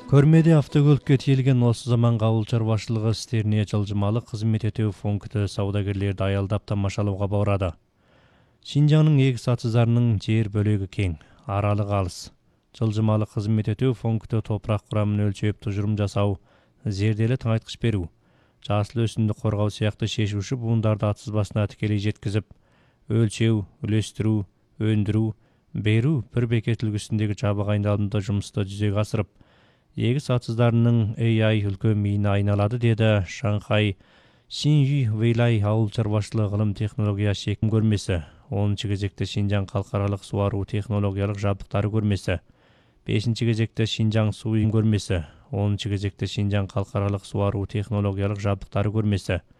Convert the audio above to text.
Көрмеде автокөлікке тиелген осы заманғы ауыл шаруашылығы істеріне жылжымалы қызмет етүү пункті саудагерлерді аялдап тамашалауға барады. Шинжаңның егіс атыздарының жер бөлігі кең, аралығы алыс. Жылжымалы қызмет етүү пункті топырақ құрамын өлчеп тұжырым жасау, зерделі тыңайтқыш беру, жасыл өсімдік қорғау сияқты шешуші буындарды атызбасына тікелей жеткізіп, өлчеу, үлестіру, өндіру, беру бір бекет үлгісіндегі жабық айналымда жұмысты жүзеге асырып, егіс атыздарының AI үлкен миына айналады, деді Шанхай Шинжи Вейлай ауыл шаруашылығы ғылым технология шекім көрмесі, 10-ші кезекте Шинжаң халықаралық суару технологиялық жабдықтары көрмесі, 5-ші кезекте Шинжаң су үйін көрмесі, 10-ші кезекте Шинжаң халықаралық суару технологиялық жабдықтары көрмесі,